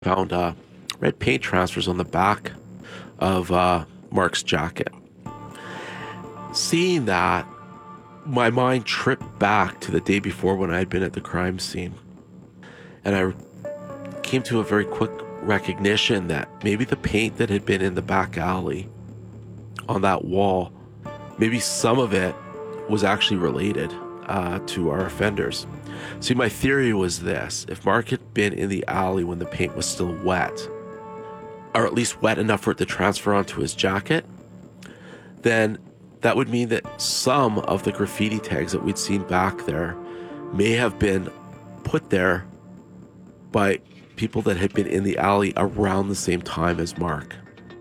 found red paint transfers on the back of Mark's jacket. Seeing that, my mind tripped back to the day before when I had been at the crime scene. And I came to a very quick recognition that maybe the paint that had been in the back alley on that wall, maybe some of it was actually related to our offenders. See, my theory was this: if Mark had been in the alley when the paint was still wet, or at least wet enough for it to transfer onto his jacket, then that would mean that some of the graffiti tags that we'd seen back there may have been put there by people that had been in the alley around the same time as Mark.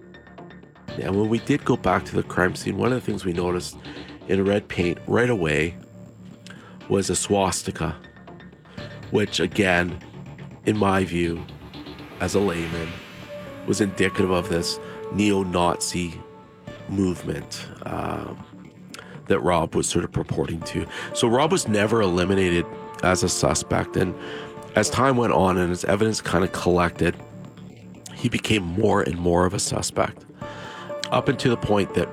And when we did go back to the crime scene, one of the things we noticed in red paint right away was a swastika, which again, in my view, as a layman, was indicative of this neo-Nazi movement that Rob was sort of purporting to. So Rob was never eliminated as a suspect, and as time went on and as evidence kind of collected, he became more and more of a suspect, up until the point that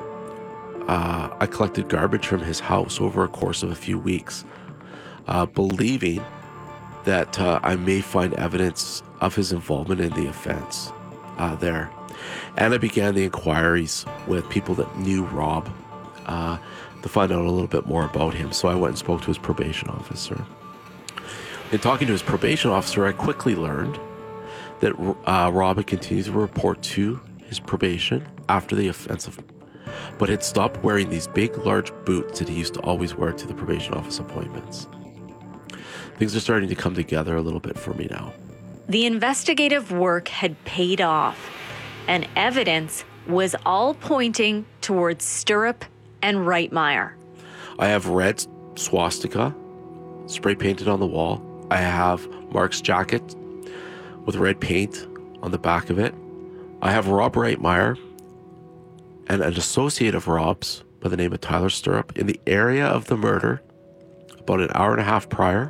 I collected garbage from his house over a course of a few weeks, believing that I may find evidence of his involvement in the offense there. And I began the inquiries with people that knew Rob to find out a little bit more about him. So I went and spoke to his probation officer. In talking to his probation officer, I quickly learned that Rob had continued to report to his probation after the offense, but had stopped wearing these big, large boots that he used to always wear to the probation office appointments. Things are starting to come together a little bit for me now. The investigative work had paid off, and evidence was all pointing towards Stirrup and Reitmeyer. I have red swastika spray painted on the wall. I have Mark's jacket with red paint on the back of it. I have Rob Reitmeyer and an associate of Rob's by the name of Tyler Stirrup in the area of the murder about an hour and a half prior.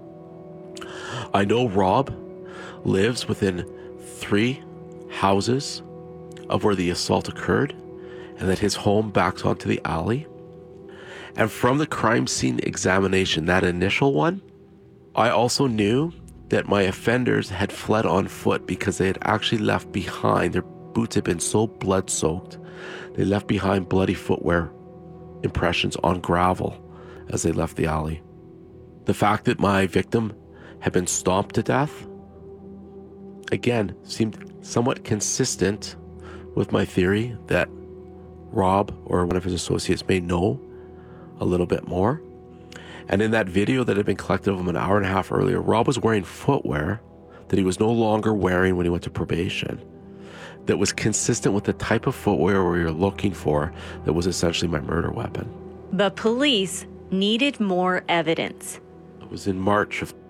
I know Rob lives within 3 houses of where the assault occurred, and that his home backs onto the alley. And from the crime scene examination, that initial one, I also knew that my offenders had fled on foot because they had actually left behind, their boots had been so blood-soaked, they left behind bloody footwear impressions on gravel as they left the alley. The fact that my victim had been stomped to death, again, seemed somewhat consistent with my theory that Rob or one of his associates may know a little bit more. And in that video that had been collected of him an hour and a half earlier, Rob was wearing footwear that he was no longer wearing when he went to probation, that was consistent with the type of footwear we were looking for that was essentially my murder weapon. But police needed more evidence. It was in March of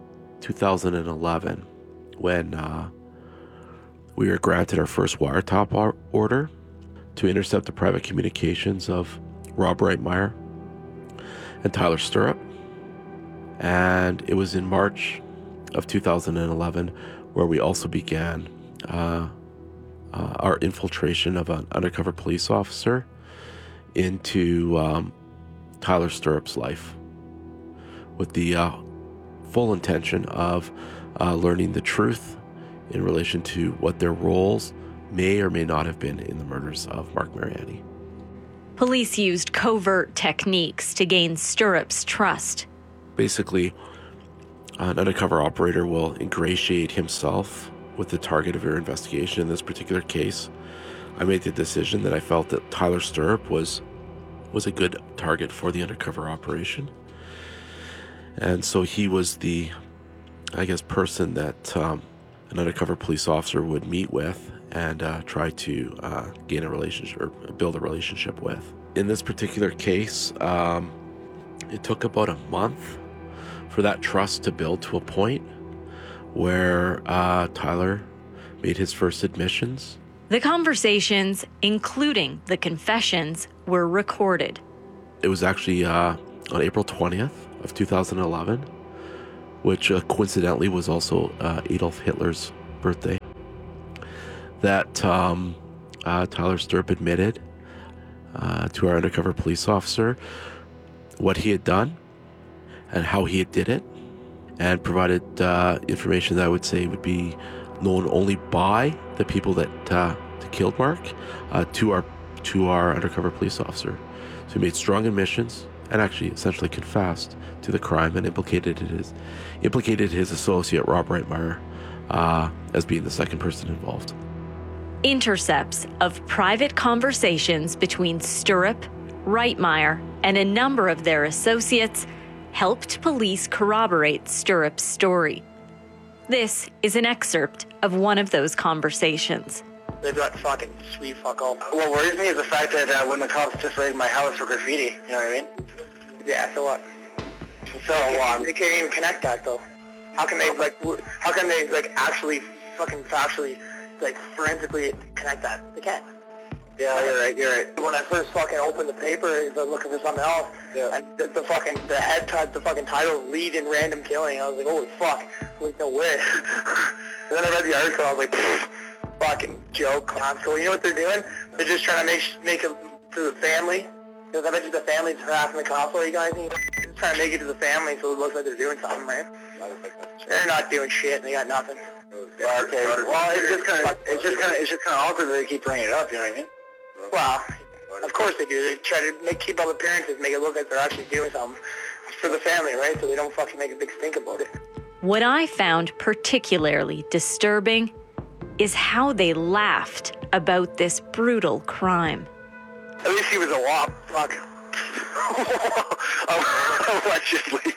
2011 when we were granted our first wiretap order to intercept the private communications of Rob Reitmeyer and Tyler Stirrup. And it was in March of 2011 where we also began our infiltration of an undercover police officer into Tyler Stirrup's life, with the full intention of learning the truth in relation to what their roles may or may not have been in the murders of Mark Mariani. Police used covert techniques to gain Stirrup's trust. Basically, an undercover operator will ingratiate himself with the target of your investigation. In this particular case, I made the decision that I felt that Tyler Stirrup was a good target for the undercover operation. And so he was the, person that an undercover police officer would meet with and try to gain a relationship or build a relationship with. In this particular case, it took about a month for that trust to build to a point where Tyler made his first admissions. The conversations, including the confessions, were recorded. It was actually on April 20th of 2011, which coincidentally was also Adolf Hitler's birthday, that Tyler Stirrup admitted to our undercover police officer what he had done and how he did it, and provided information that I would say would be known only by the people that killed Mark to our undercover police officer. So he made strong admissions and actually essentially confessed to the crime and implicated his associate Rob Reitmeyer as being the second person involved. Intercepts of private conversations between Stirrup, Reitmeyer, and a number of their associates helped police corroborate Stirrup's story. This is an excerpt of one of those conversations. They've got fucking sweet fuck all. What worries me is the fact that when the cops just raided my house for graffiti, you know what I mean? Yeah, so what? They can't even connect that though. How can they actually fucking factually, forensically connect that? They can't. Yeah, you're right. When I first fucking opened the paper, I was looking for something else, and the fucking title, Lead in Random Killing, I was like, holy fuck, like, no way. And then I read the article, I was like, fucking joke, clown school. You know what they're doing? They're just trying to make it to the family, because I bet you the family's harassing the cops all you guys, and they're just trying to make it to the family so it looks like they're doing something, right? They're not doing shit, and they got nothing. Yeah, okay. Well, it's just kind of awkward that they keep bringing it up, you know what I mean? Well, of course they do. They try to keep up appearances, make it look like they're actually doing something for the family, right? So they don't fucking make a big stink about it. What I found particularly disturbing is how they laughed about this brutal crime. At least he was a wop. Fuck. Allegedly.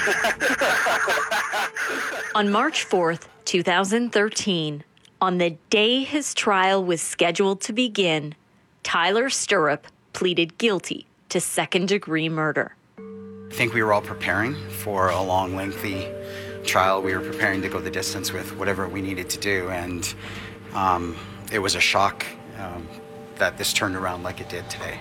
On March 4th, 2013, on the day his trial was scheduled to begin, Tyler Stirrup pleaded guilty to second-degree murder. I think we were all preparing for a long, lengthy trial. We were preparing to go the distance with whatever we needed to do, and it was a shock that this turned around like it did today.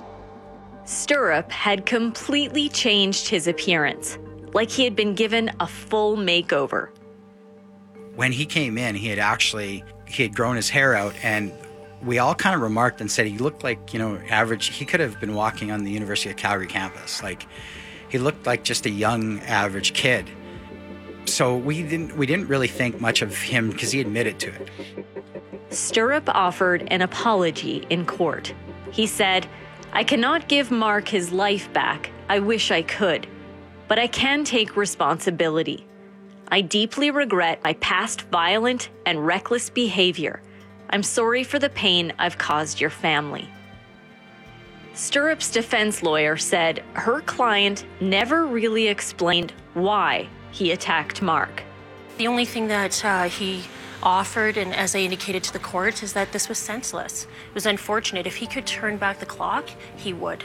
Stirrup had completely changed his appearance, like he had been given a full makeover. When he came in, he had grown his hair out, and we all kind of remarked and said he looked like, average. He could have been walking on the University of Calgary campus. Like, he looked like just a young, average kid. So we didn't really think much of him because he admitted to it. Stirrup offered an apology in court. He said, "I cannot give Mark his life back. I wish I could. But I can take responsibility. I deeply regret my past violent and reckless behavior. I'm sorry for the pain I've caused your family." Stirrup's defense lawyer said her client never really explained why he attacked Mark. The only thing that he offered, and as I indicated to the court, is that this was senseless. It was unfortunate. If he could turn back the clock, he would.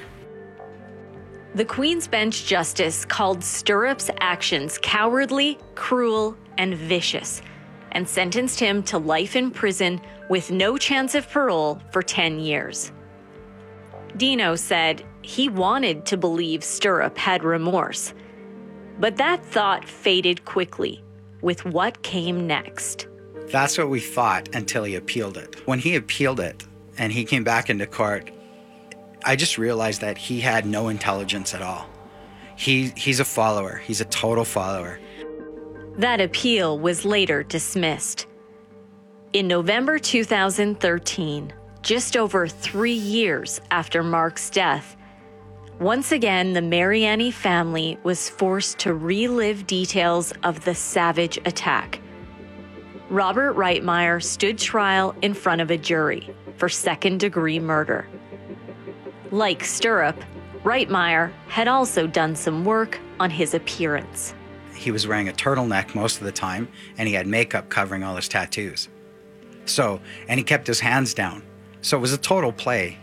The Queen's Bench Justice called Stirrup's actions cowardly, cruel, and vicious, and sentenced him to life in prison with no chance of parole for 10 years. Dino said he wanted to believe Stirrup had remorse, but that thought faded quickly with what came next. That's what we thought until he appealed it. When he appealed it and he came back into court, I just realized that he had no intelligence at all. He's a follower. He's a total follower. That appeal was later dismissed. In November 2013, just over 3 years after Mark's death, once again the Mariani family was forced to relive details of the savage attack. Robert Reitmeyer stood trial in front of a jury for second-degree murder. Like Stirrup, Reitmeyer had also done some work on his appearance. He was wearing a turtleneck most of the time, and he had makeup covering all his tattoos. And he kept his hands down. So it was a total play.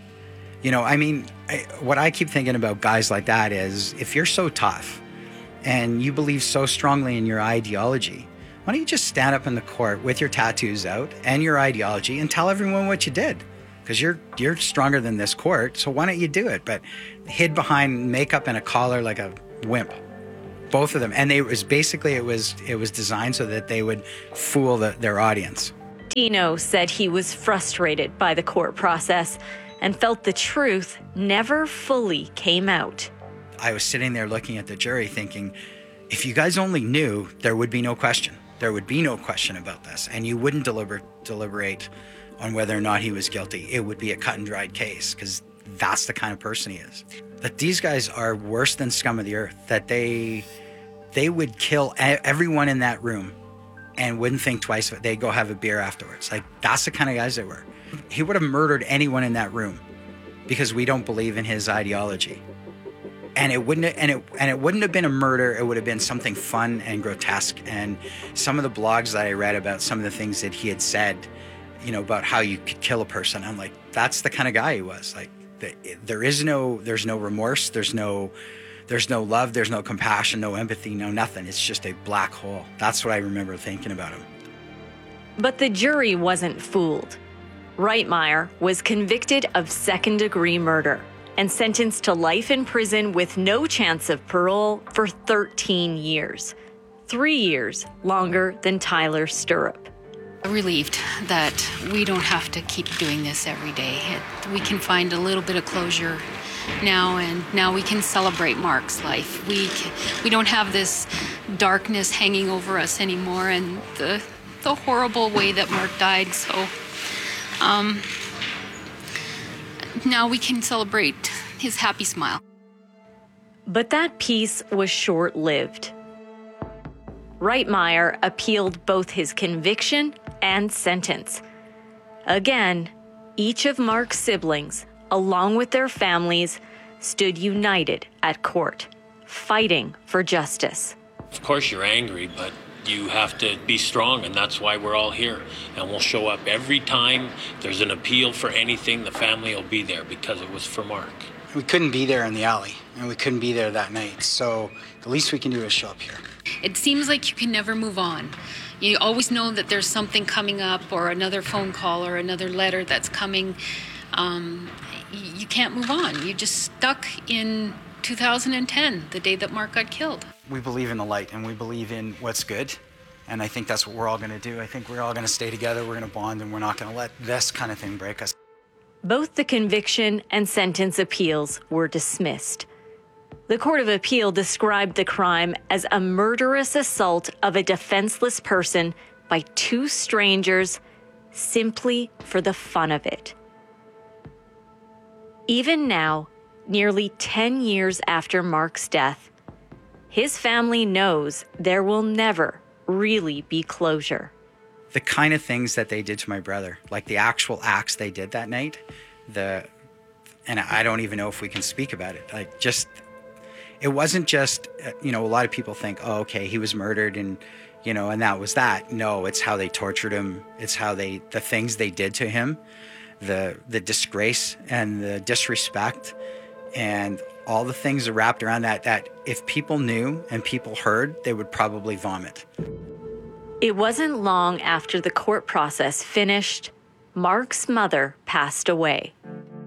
What I keep thinking about guys like that is, if you're so tough and you believe so strongly in your ideology, why don't you just stand up in the court with your tattoos out and your ideology and tell everyone what you did? Because you're stronger than this court, so why don't you do it? But hid behind makeup and a collar like a wimp. both of them. And it was designed so that they would fool their audience. Dino said he was frustrated by the court process and felt the truth never fully came out. I was sitting there looking at the jury thinking, if you guys only knew, there would be no question. There would be no question about this. And you wouldn't deliberate on whether or not he was guilty. It would be a cut and dried case, because that's the kind of person he is. That these guys are worse than scum of the earth. That they would kill everyone in that room and wouldn't think twice of it. They'd go have a beer afterwards. Like, that's the kind of guys they were. He would have murdered anyone in that room because we don't believe in his ideology. And it wouldn't have been a murder. It would have been something fun and grotesque. And some of the blogs that I read about some of the things that he had said, you know, about how you could kill a person, I'm like, that's the kind of guy he was. Like, there's no remorse, there's no love, there's no compassion, no empathy, no nothing. It's just a black hole. That's what I remember thinking about him. But the jury wasn't fooled. Reitmeier was convicted of second-degree murder and sentenced to life in prison with no chance of parole for 13 years. 3 years longer than Tyler Stirrup. Relieved that we don't have to keep doing this every day. We can find a little bit of closure now, and now we can celebrate Mark's life. We don't have this darkness hanging over us anymore, and the horrible way that Mark died. So now we can celebrate his happy smile. But that peace was short-lived. Reitmeier appealed both his conviction and sentence. Again, each of Mark's siblings, along with their families, stood united at court, fighting for justice. Of course you're angry, but you have to be strong, and that's why we're all here. And we'll show up every time there's an appeal for anything. The family will be there because it was for Mark. We couldn't be there in the alley, and we couldn't be there that night. So the least we can do is show up here. It seems like you can never move on. You always know that there's something coming up, or another phone call, or another letter that's coming. You can't move on. You're just stuck in 2010, the day that Mark got killed. We believe in the light, and we believe in what's good. And I think that's what we're all going to do. I think we're all going to stay together, we're going to bond, and we're not going to let this kind of thing break us. Both the conviction and sentence appeals were dismissed. The Court of Appeal described the crime as a murderous assault of a defenseless person by two strangers simply for the fun of it. Even now, nearly 10 years after Mark's death, his family knows there will never really be closure. The kind of things that they did to my brother, like the actual acts they did that night, and I don't even know if we can speak about it. Like, just, it wasn't just, a lot of people think, oh, okay, he was murdered and that was that. No, it's how they tortured him. It's how the things they did to him, the disgrace and the disrespect and all the things that wrapped around that if people knew and people heard, they would probably vomit. It wasn't long after the court process finished, Mark's mother passed away.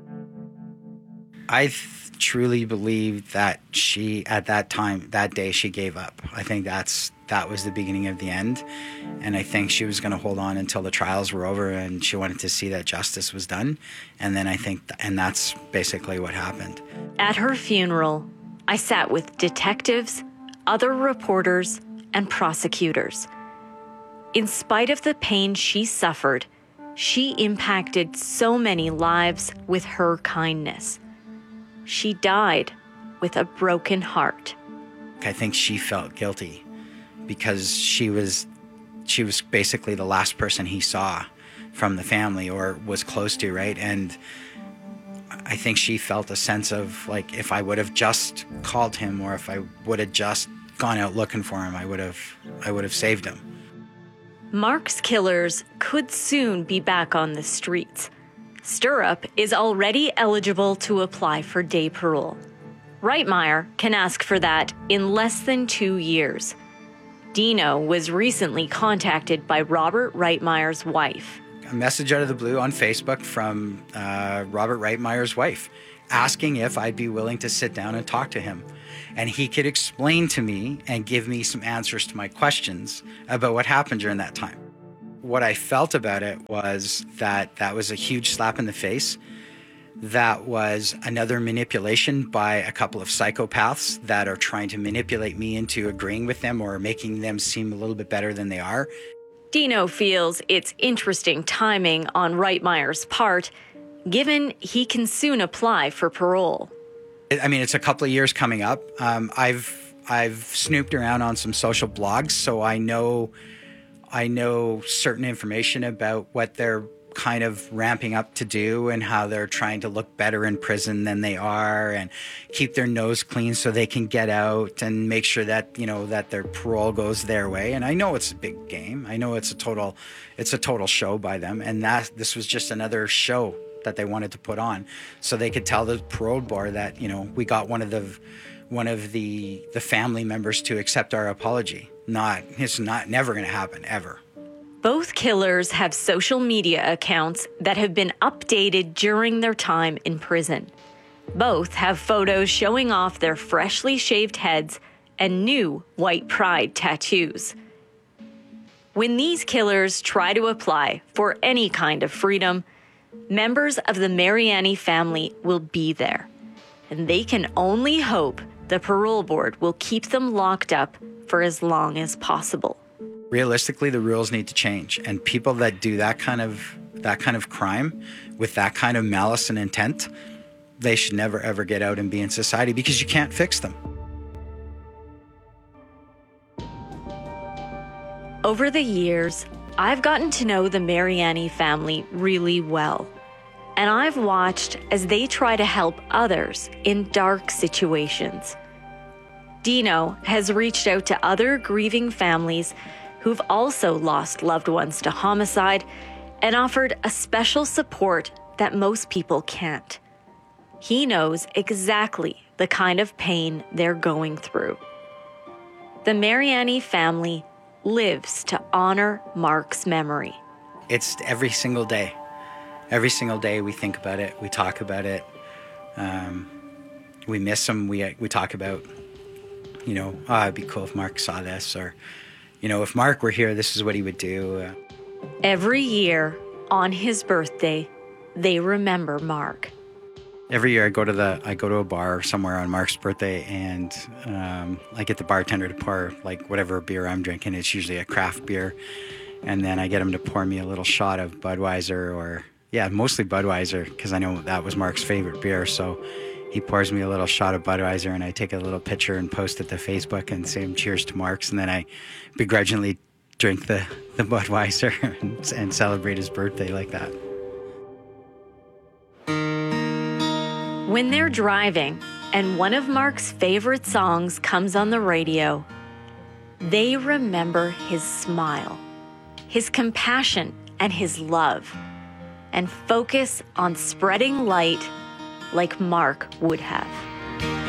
I truly believe that she, at that time, that day, she gave up. I think that was the beginning of the end. And I think she was going to hold on until the trials were over and she wanted to see that justice was done. And then and that's basically what happened. At her funeral, I sat with detectives, other reporters, and prosecutors. In spite of the pain she suffered, she impacted so many lives with her kindness. She died with a broken heart. I think she felt guilty because she was basically the last person he saw from the family or was close to, right? And I think she felt a sense of, like, if I would have just called him or if I would have just gone out looking for him, I would have saved him. Mark's killers could soon be back on the streets. Stirrup is already eligible to apply for day parole. Reitmeier can ask for that in less than 2 years. Dino was recently contacted by Robert Reitmeier's wife. A message out of the blue on Facebook from Robert Reitmeier's wife. asking if I'd be willing to sit down and talk to him. And he could explain to me and give me some answers to my questions about what happened during that time. What I felt about it was that was a huge slap in the face. That was another manipulation by a couple of psychopaths that are trying to manipulate me into agreeing with them or making them seem a little bit better than they are. Dino feels it's interesting timing on Reitmeyer's part, given he can soon apply for parole. I mean, it's a couple of years coming up. I've snooped around on some social blogs, so I know certain information about what they're kind of ramping up to do and how they're trying to look better in prison than they are and keep their nose clean so they can get out and make sure that, that their parole goes their way. And I know it's a big game. I know it's a total show by them. And this was just another show that they wanted to put on so they could tell the parole board that, we got one of the family members to accept our apology. It's never going to happen, ever. Both killers have social media accounts that have been updated during their time in prison. Both have photos showing off their freshly shaved heads and new white pride tattoos. When these killers try to apply for any kind of freedom, members of the Mariani family will be there, and they can only hope the parole board will keep them locked up for as long as possible. Realistically, the rules need to change, and people that do that kind of crime with that kind of malice and intent, they should never ever get out and be in society because you can't fix them. Over the years, I've gotten to know the Mariani family really well, and I've watched as they try to help others in dark situations. Dino has reached out to other grieving families who've also lost loved ones to homicide and offered a special support that most people can't. He knows exactly the kind of pain they're going through. The Mariani family lives to honor Mark's memory. It's every single day. Every single day we think about it, we talk about it. We miss him, we talk about, it'd be cool if Mark saw this, or if Mark were here, this is what he would do. Every year, on his birthday, they remember Mark. Every year I go to a bar somewhere on Mark's birthday, and I get the bartender to pour whatever beer I'm drinking. It's usually a craft beer. And then I get him to pour me a little shot of Budweiser, mostly Budweiser, because I know that was Mark's favorite beer. So he pours me a little shot of Budweiser, and I take a little picture and post it to Facebook and say cheers to Mark's. And then I begrudgingly drink the Budweiser and celebrate his birthday like that. When they're driving and one of Mark's favorite songs comes on the radio, they remember his smile, his compassion, and his love, and focus on spreading light like Mark would have.